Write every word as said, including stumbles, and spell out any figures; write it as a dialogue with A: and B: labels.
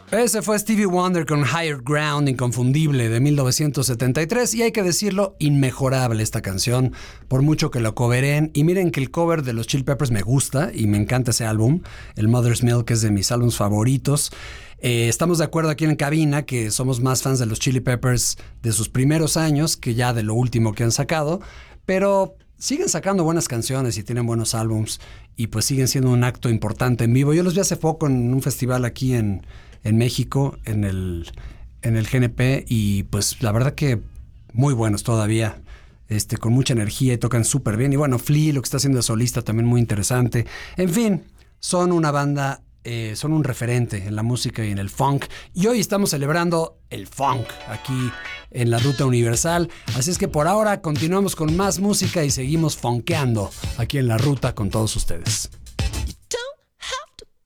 A: Ese fue Stevie Wonder con Higher Ground, inconfundible, de mil novecientos setenta y tres. Y hay que decirlo, inmejorable esta canción, por mucho que lo coveren. Y miren que el cover de los Chili Peppers me gusta y me encanta ese álbum. El Mother's Milk es de mis álbumes favoritos. Eh, estamos de acuerdo aquí en cabina que somos más fans de los Chili Peppers de sus primeros años que ya de lo último que han sacado. Pero siguen sacando buenas canciones y tienen buenos álbums. Y pues siguen siendo un acto importante en vivo. Yo los vi hace poco en un festival aquí en... en México, en el, en el G N P, y pues la verdad que muy buenos todavía, este, con mucha energía y tocan súper bien. Y bueno, Flea, lo que está haciendo de solista, también muy interesante. En fin, son una banda, eh, son un referente en la música y en el funk. Y hoy estamos celebrando el funk aquí en la Ruta Universal. Así es que por ahora continuamos con más música y seguimos funkeando aquí en la ruta con todos ustedes.